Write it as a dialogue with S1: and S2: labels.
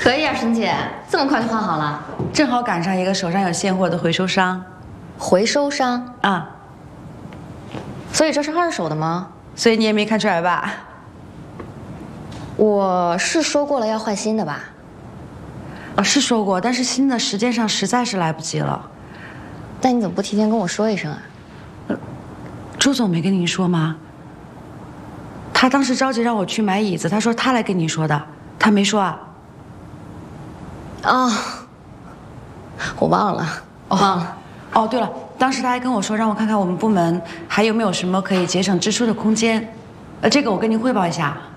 S1: 可以啊，沈姐，这么快就换好了？
S2: 正好赶上一个手上有现货的回收商。
S1: 回收商
S2: 啊，
S1: 所以这是二手的吗？
S2: 所以你也没看出来吧？
S1: 我是说过了要换新的吧？
S2: 是说过，但是新的时间上实在是来不及了。
S1: 那你怎么不提前跟我说一声啊？
S2: 朱总没跟您说吗？他当时着急让我去买椅子，他说他来跟你说的，他没说啊。
S1: 哦，我忘了，忘了。
S2: 哦，对了，当时他还跟我说让我看看我们部门还有没有什么可以节省支出的空间，这个我跟您汇报一下。